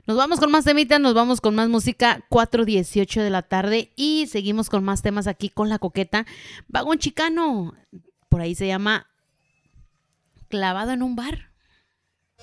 Nos vamos con más temitas, nos vamos con más música, 4:18 de la tarde y seguimos con más temas aquí con La Coqueta. Vagón Chicano, por ahí se llama Clavado en un bar.